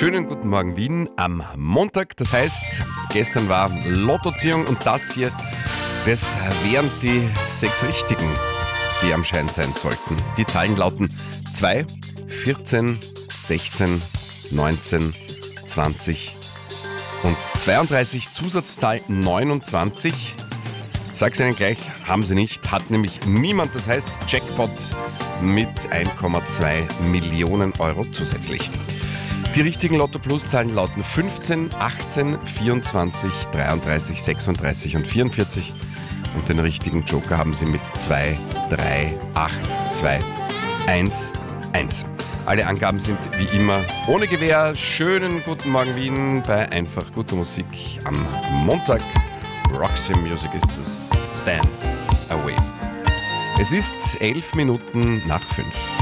Schönen guten Morgen Wien am Montag. Das heißt, gestern war Lottoziehung und das hier, das wären die 6 Richtigen, die am Schein sein sollten. Die Zahlen lauten 2, 14, 16, 19, 20 und 32. Zusatzzahl 29. Sag's Ihnen gleich, haben Sie nicht, hat nämlich niemand. Das heißt Jackpot mit 1,2 Millionen Euro zusätzlich. Die richtigen Lotto-Plus-Zahlen lauten 15, 18, 24, 33, 36 und 44. Und den richtigen Joker haben Sie mit 2, 3, 8, 2, 1, 1. Alle Angaben sind wie immer ohne Gewähr. Schönen guten Morgen Wien bei einfach guter Musik am Montag. Roxy Music ist es. Dance Away. Es ist 11 Minuten nach 5.